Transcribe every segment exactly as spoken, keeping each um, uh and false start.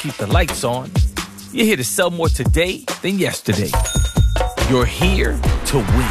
keep the lights on. You're here to sell more today than yesterday. You're here to win.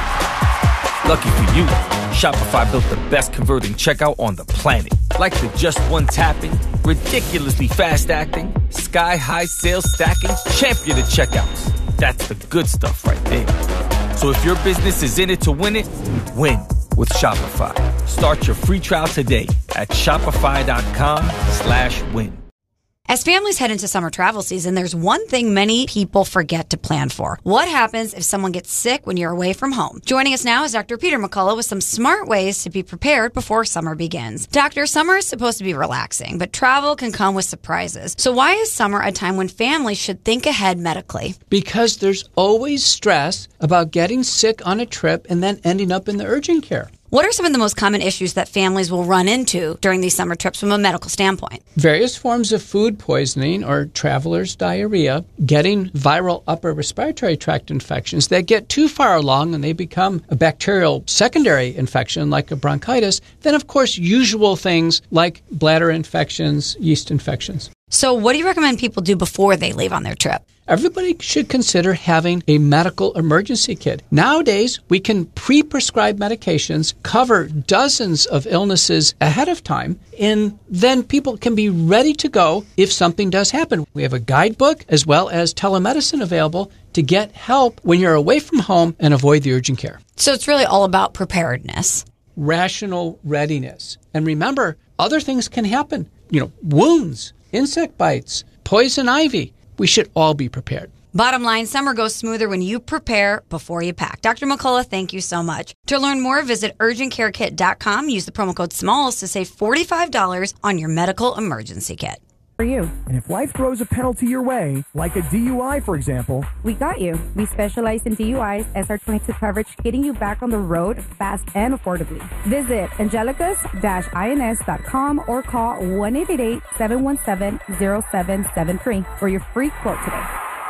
Lucky for you, Shopify built the best converting checkout on the planet. Like the just one tapping, ridiculously fast acting, sky-high sales stacking, champion of checkouts. That's the good stuff right there. So if your business is in it to win it, win with Shopify. Start your free trial today at shopify.com slash win. As families head into summer travel season, there's one thing many people forget to plan for. What happens if someone gets sick when you're away from home? Joining us now is Doctor Peter McCullough with some smart ways to be prepared before summer begins. Doctor, summer is supposed to be relaxing, but travel can come with surprises. So why is summer a time when families should think ahead medically? Because there's always stress about getting sick on a trip and then ending up in the urgent care. What are some of the most common issues that families will run into during these summer trips from a medical standpoint? Various forms of food poisoning or traveler's diarrhea, getting viral upper respiratory tract infections that get too far along and they become a bacterial secondary infection like a bronchitis. Then, of course, usual things like bladder infections, yeast infections. So what do you recommend people do before they leave on their trip? Everybody should consider having a medical emergency kit. Nowadays, we can pre-prescribe medications, cover dozens of illnesses ahead of time, and then people can be ready to go if something does happen. We have a guidebook as well as telemedicine available to get help when you're away from home and avoid the urgent care. So it's really all about preparedness. Rational readiness. And remember, other things can happen. You know, wounds, insect bites, poison ivy. We should all be prepared. Bottom line, summer goes smoother when you prepare before you pack. Doctor McCullough, thank you so much. To learn more, visit urgent care kit dot com. Use the promo code SMALLS to save forty-five dollars on your medical emergency kit. For you. And if life throws a penalty your way, like a D U I, for example, we got you. We specialize in D U Is, S R twenty-two coverage, getting you back on the road fast and affordably. Visit angelicus dash ins dot com or call one eight eight eight, seven one seven, zero seven seven three for your free quote today.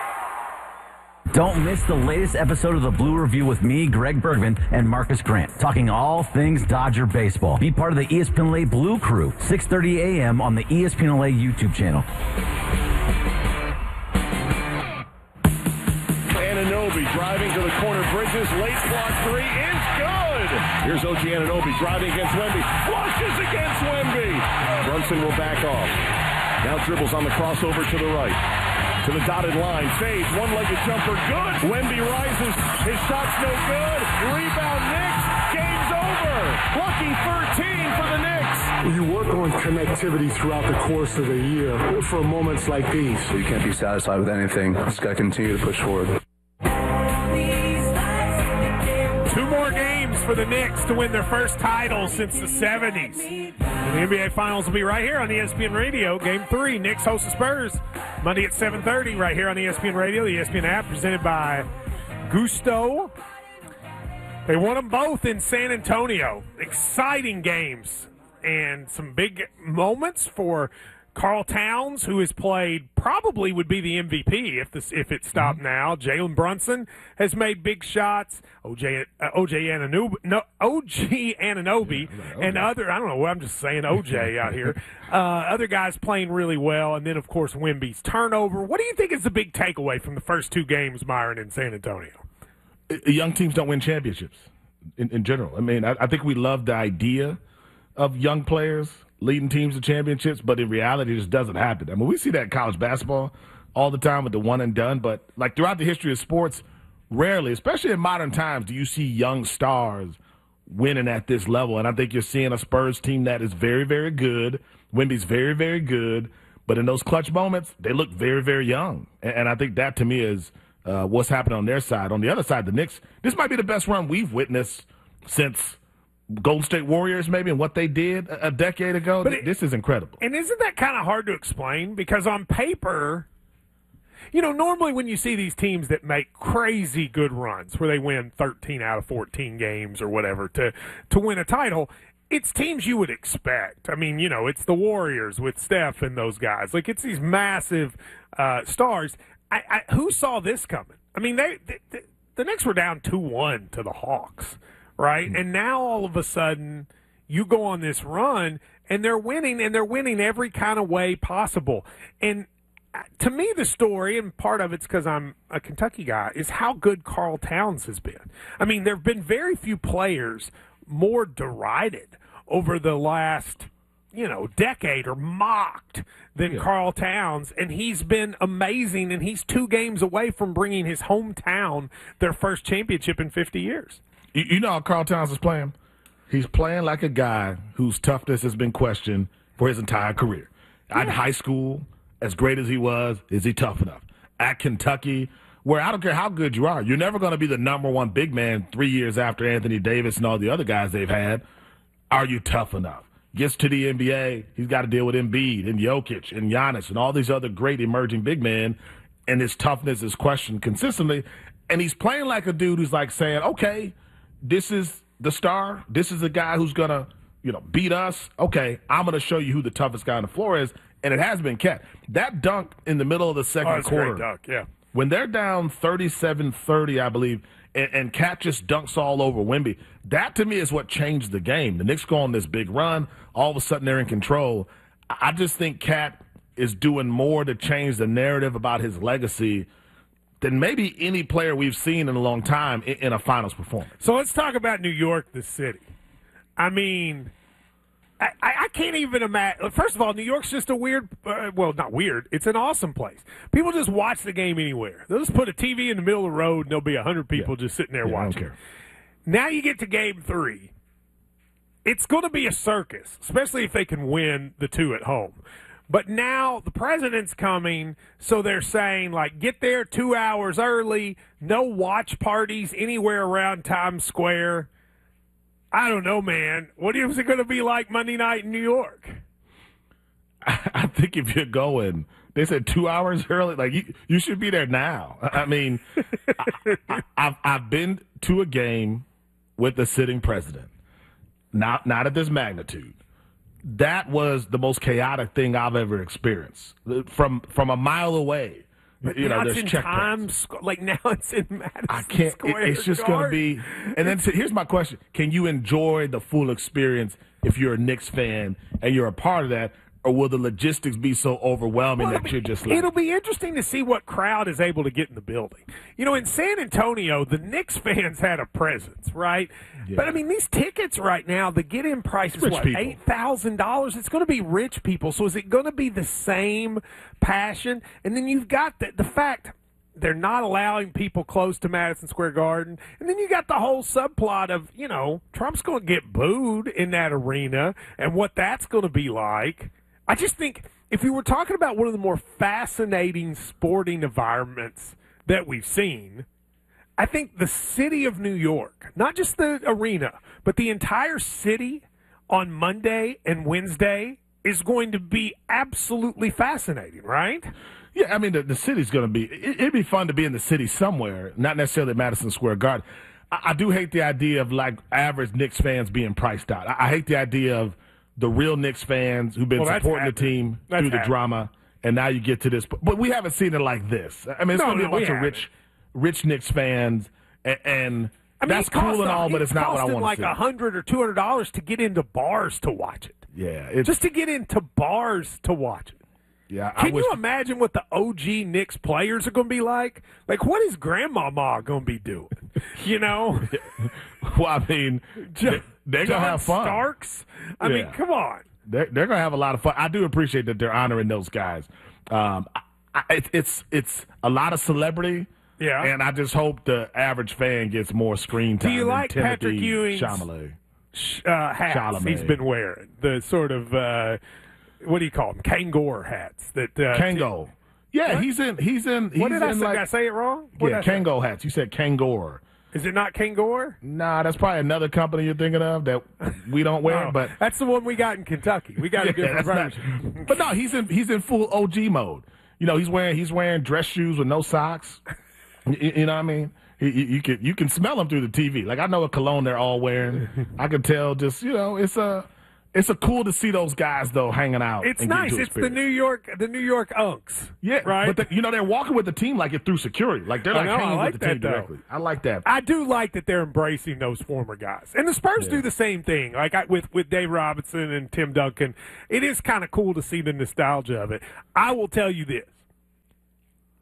Don't miss the latest episode of the Blue Review with me, Greg Bergman, and Marcus Grant, talking all things Dodger baseball. Be part of the E S P N L A Blue Crew, six thirty a.m. on the E S P N L A YouTube channel. Anunoby driving to the corner, Bridges, late block three, is good! Here's O G Anunoby driving against Wemby, flushes against Wemby! Brunson will back off. Now dribbles on the crossover to the right. To the dotted line, fades, one-legged jumper, good. Wemby rises, his shot's no good. Rebound, Knicks, game's over. Lucky thirteen for the Knicks. You work on connectivity throughout the course of the year for moments like these. You can't be satisfied with anything. Just got to continue to push forward. Two more games for the Knicks to win their first title since the seventies. And the N B A Finals will be right here on E S P N Radio. Game three, Knicks host the Spurs. Monday at seven thirty right here on E S P N Radio, the E S P N app, presented by Gusto. They won them both in San Antonio. Exciting games and some big moments for Karl Towns, who has played, probably would be the M V P if this if it stopped mm-hmm. now. Jalen Brunson has made big shots. O J uh, O J Anunoby, no, O G Anunoby, yeah, and other, I don't know, I'm just saying O J out here. Uh, other guys playing really well, and then, of course, Wemby's turnover. What do you think is the big takeaway from the first two games, Myron, in San Antonio? Young teams don't win championships in, in general. I mean, I, I think we love the idea of young players leading teams to championships, but in reality, it just doesn't happen. I mean, we see that in college basketball all the time with the one and done, but like throughout the history of sports, rarely, especially in modern times, do you see young stars winning at this level. And I think you're seeing a Spurs team that is very, very good. Wemby's very, very good. But in those clutch moments, they look very, very young. And, and I think that, to me, is uh, what's happening on their side. On the other side, the Knicks, this might be the best run we've witnessed since Golden State Warriors, maybe, and what they did a decade ago. But it, this is incredible. And isn't that kind of hard to explain? Because on paper, you know, normally when you see these teams that make crazy good runs where they win thirteen out of fourteen games or whatever to, to win a title, it's teams you would expect. I mean, you know, it's the Warriors with Steph and those guys. Like, it's these massive uh, stars. I, I, who saw this coming? I mean, they, they, they the Knicks were down two one to the Hawks. Right? And now all of a sudden you go on this run and they're winning, and they're winning every kind of way possible. And to me, the story, and part of it's because I'm a Kentucky guy, is how good Karl Towns has been. I mean, there have been very few players more derided over the last, you know, decade or mocked than yeah. Karl Towns, and he's been amazing, and he's two games away from bringing his hometown their first championship in fifty years. You, you know how Karl Towns is playing? He's playing like a guy whose toughness has been questioned for his entire career. Yeah. At high school, as great as he was, is he tough enough? At Kentucky, where I don't care how good you are, you're never going to be the number one big man three years after Anthony Davis and all the other guys they've had. Are you tough enough? Gets to the N B A, he's got to deal with Embiid and Jokic and Giannis and all these other great emerging big men, and his toughness is questioned consistently. And he's playing like a dude who's like saying, okay, this is the star. This is the guy who's going to, you know, beat us. Okay, I'm going to show you who the toughest guy on the floor is, and it has been kept. That dunk in the middle of the second oh, that's quarter. A great dunk, yeah. When they're down thirty-seven thirty, I believe, and, and Cat just dunks all over Wemby, that to me is what changed the game. The Knicks go on this big run. All of a sudden they're in control. I just think Cat is doing more to change the narrative about his legacy than maybe any player we've seen in a long time in, in a finals performance. So let's talk about New York, the city. I mean, I, I can't even imagine. First of all, New York's just a weird, uh, well, not weird. It's an awesome place. People just watch the game anywhere. They'll just put a T V in the middle of the road, and there'll be one hundred people yeah. just sitting there yeah, watching. I don't care. Now you get to game three. It's going to be a circus, especially if they can win the two at home. But now the president's coming, so they're saying, like, get there two hours early, no watch parties anywhere around Times Square. I don't know, man. What is it going to be like Monday night in New York? I think if you're going, they said two hours early. Like, you, you should be there now. I mean, I, I, I've, I've been to a game with the sitting president, not not at this magnitude. That was the most chaotic thing I've ever experienced. From from a mile away, but you now know, it's there's in checkpoints. Times, like now it's in Madison I can't. Square It, it's just going to be. And then so here's my question: can you enjoy the full experience if you're a Knicks fan and you're a part of that? Or will the logistics be so overwhelming well, that you're just like... It'll be interesting to see what crowd is able to get in the building. You know, in San Antonio, the Knicks fans had a presence, right? Yeah. But, I mean, these tickets right now, the get-in price is, rich what, people. eight thousand dollars? It's going to be rich people. So is it going to be the same passion? And then you've got the, the fact... they're not allowing people close to Madison Square Garden. And then you got the whole subplot of, you know, Trump's going to get booed in that arena and what that's going to be like. I just think if we were talking about one of the more fascinating sporting environments that we've seen, I think the city of New York, not just the arena, but the entire city on Monday and Wednesday is going to be absolutely fascinating, right? Yeah, I mean, the, the city's going to be it, – it'd be fun to be in the city somewhere, not necessarily at Madison Square Garden. I, I do hate the idea of, like, average Knicks fans being priced out. I, I hate the idea of the real Knicks fans who've been well, supporting the team that's through the happened. drama, and now you get to this. But we haven't seen it like this. I mean, it's no, going to be no, a bunch of rich rich Knicks fans, and, and I mean, that's cool and all, but it's not what I want like to see. It cost like one hundred dollars or two hundred dollars to get into bars to watch it. Yeah. It's, Just to get into bars to watch it. Yeah, Can I wish, you imagine what the O G Knicks players are going to be like? Like, what is Grandmama going to be doing? You know? Well, I mean, John, they're going to have fun. Starks? I yeah. mean, come on. They're, they're going to have a lot of fun. I do appreciate that they're honoring those guys. Um, I, I, it, it's it's a lot of celebrity. Yeah. And I just hope the average fan gets more screen time. Do you like than Patrick Ewing's Chalamet. Uh, hats Chalamet. he's been wearing? The sort of, uh, what do you call them? Kangol hats. That uh, Kangol. Yeah, what? he's in. He's in. He's what did in I say? like, did I say it wrong? What yeah, Kangol hats. You said Kangor. Is it not Kangor? Nah, that's probably another company you're thinking of that we don't wear. No, but that's the one we got in Kentucky. We got yeah, a different version. Not, but no, he's in. He's in full O G mode. You know, he's wearing. He's wearing dress shoes with no socks. You, you know what I mean? You, you can you can smell them through the T V. Like, I know what cologne they're all wearing. I can tell. Just, you know, it's a it's a cool to see those guys though hanging out. It's and nice. It's experience. the New York the New York Unks. Yeah, right. But the, you know, they're walking with the team like it through security. Like they're like I know, hanging I like with the that, team though. directly. I like that. I do like that they're embracing those former guys, and the Spurs Yeah. do the same thing. Like I, with with Dave Robinson and Tim Duncan, it is kind of cool to see the nostalgia of it. I will tell you this.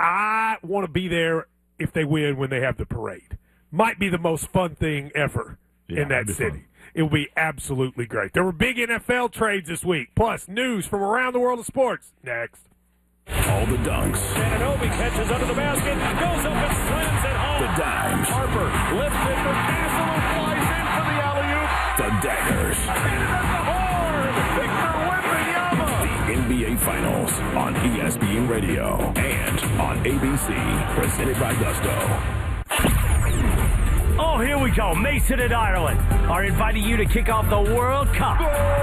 I want to be there if they win when they have the parade. Might be the most fun thing ever yeah, in that city. Fun. It will be absolutely great. There were big N F L trades this week, plus news from around the world of sports. Next. All the dunks. Anunoby catches under the basket, goes up and slams it home. The dimes. Harper lifts it for Castle, who flies in for the alley-oop. The daggers. Hit it at the horn. Victor Wembanyama. The N B A Finals on E S P N Radio and on A B C, presented by Gusto. Oh, here we go. Mason and Ireland are inviting you to kick off the World Cup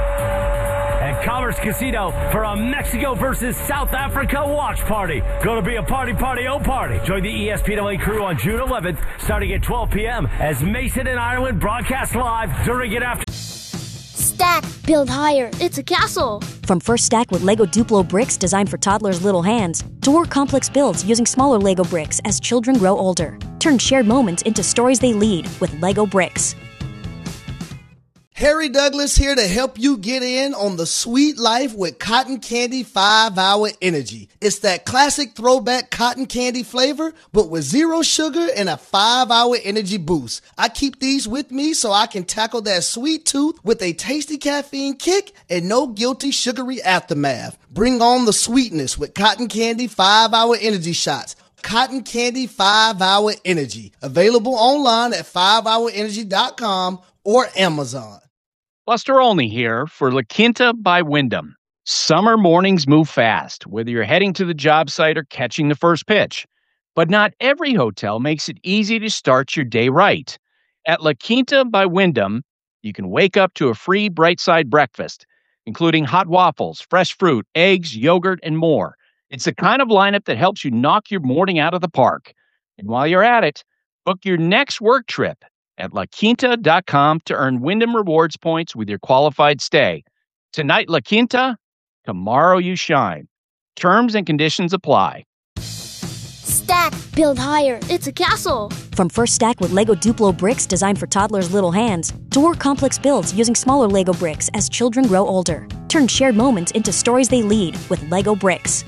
at Commerce Casino for a Mexico versus South Africa watch party. Going to be a party, party, oh party. Join the E S P N L A crew on June eleventh, starting at twelve p.m. as Mason and Ireland broadcast live during and after. Stack, build higher. It's a castle. From First Stack with Lego Duplo bricks designed for toddlers' little hands, to work complex builds using smaller Lego bricks as children grow older. Turn shared moments into stories they lead with Lego bricks. Harry Douglas here to help you get in on the sweet life with Cotton Candy five hour Energy. It's that classic throwback cotton candy flavor, but with zero sugar and a five hour energy boost. I keep these with me so I can tackle that sweet tooth with a tasty caffeine kick and no guilty sugary aftermath. Bring on the sweetness with Cotton Candy five hour Energy shots. Cotton Candy five hour Energy. Available online at five hour energy dot com or Amazon. Buster Olney here for La Quinta by Wyndham. Summer mornings move fast, whether you're heading to the job site or catching the first pitch. But not every hotel makes it easy to start your day right. At La Quinta by Wyndham, you can wake up to a free Bright Side breakfast, including hot waffles, fresh fruit, eggs, yogurt, and more. It's the kind of lineup that helps you knock your morning out of the park. And while you're at it, book your next work trip at la quinta dot com to earn Wyndham Rewards points with your qualified stay. Tonight, La Quinta, tomorrow you shine. Terms and conditions apply. Stack, build higher. It's a castle. From First Stack with Lego Duplo bricks designed for toddlers' little hands, to work complex builds using smaller Lego bricks as children grow older. Turn shared moments into stories they lead with Lego bricks.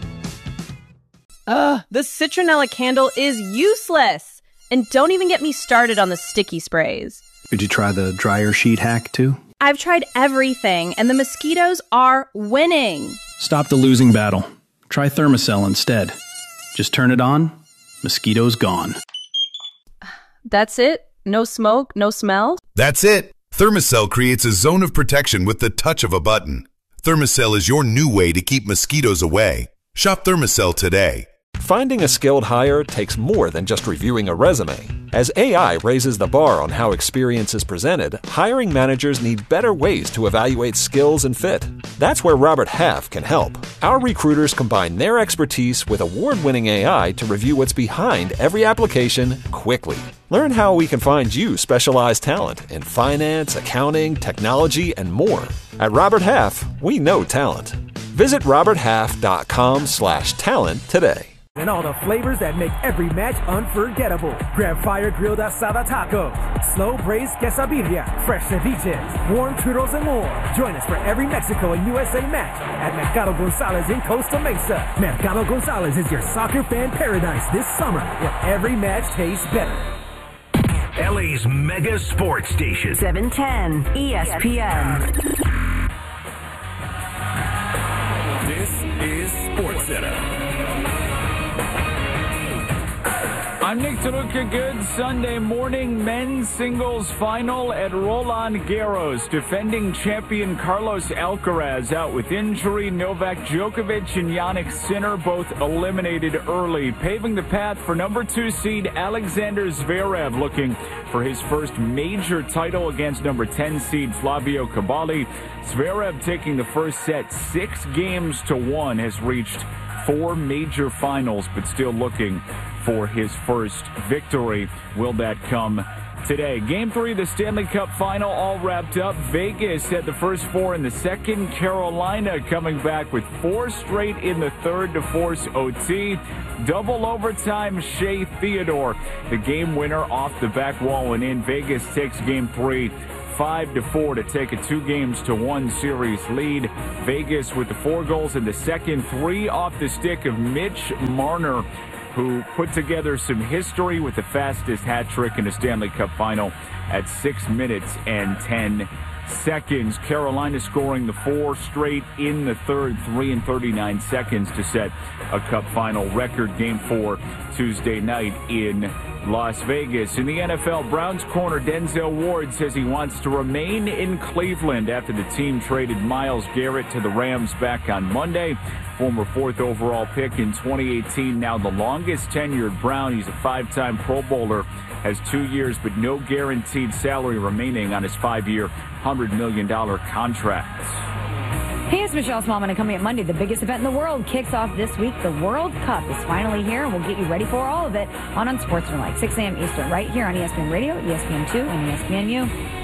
Ugh, the citronella candle is useless. And don't even get me started on the sticky sprays. Did you try the dryer sheet hack too? I've tried everything, and the mosquitoes are winning. Stop the losing battle. Try Thermacell instead. Just turn it on, mosquitoes gone. That's it? No smoke, no smell? That's it. Thermacell creates a zone of protection with the touch of a button. Thermacell is your new way to keep mosquitoes away. Shop Thermacell today. Finding a skilled hire takes more than just reviewing a resume. As A I raises the bar on how experience is presented, hiring managers need better ways to evaluate skills and fit. That's where Robert Half can help. Our recruiters combine their expertise with award-winning A I to review what's behind every application quickly. Learn how we can find you specialized talent in finance, accounting, technology, and more. At Robert Half, we know talent. Visit robert half dot com slash talent today. And all the flavors that make every match unforgettable. Grab fire grilled asada taco, slow braised quesadilla, fresh ceviches, warm churros, and more. Join us for every Mexico and U S A match at Mercado Gonzalez in Costa Mesa. Mercado Gonzalez is your soccer fan paradise this summer, where every match tastes better. L A's mega sports station. seven ten E S P N. This is SportsCenter. I'm Nick DeLuca. Good Sunday morning. Men's singles final at Roland Garros. Defending champion Carlos Alcaraz out with injury. Novak Djokovic and Jannik Sinner both eliminated early, paving the path for number two seed Alexander Zverev, looking for his first major title against number ten seed Flavio Cabali. Zverev taking the first set six games to one, has reached four major finals, but still looking for his first victory. Will that come today? Game three of the Stanley Cup final all wrapped up. Vegas had the first four in the second. Carolina coming back with four straight in the third to force O T. Double overtime, Shea Theodore, the game winner off the back wall and in. Vegas takes game three five to four to take a two games to one series lead. Vegas with the four goals in the second, three off the stick of Mitch Marner, who put together some history with the fastest hat trick in a Stanley Cup final at six minutes and ten seconds. Carolina scoring the four straight in the third, three and thirty-nine seconds to set a Cup final record. Game four Tuesday night in Las Vegas. In the N F L, Browns corner Denzel Ward says he wants to remain in Cleveland after the team traded Myles Garrett to the Rams back on Monday. Former fourth overall pick in twenty eighteen, now the longest tenured Brown. He's a five-time Pro Bowler, has two years but no guaranteed salary remaining on his five-year, one hundred million dollars contract. Hey, it's Michelle Smallman, and coming up Monday, the biggest event in the world kicks off this week. The World Cup is finally here, and we'll get you ready for all of it on Unsportsmanlike, six a.m. Eastern, right here on E S P N Radio, E S P N two, and E S P N U.